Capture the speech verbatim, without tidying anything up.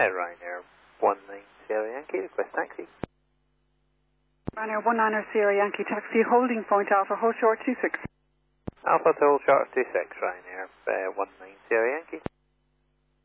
Uh, Ryanair one nine Sierra Yankee, request taxi. Ryanair one nine Sierra Yankee taxi, holding point Alpha, hold short two six. Alpha to hold short two six, Ryanair uh, one nine Sierra Yankee.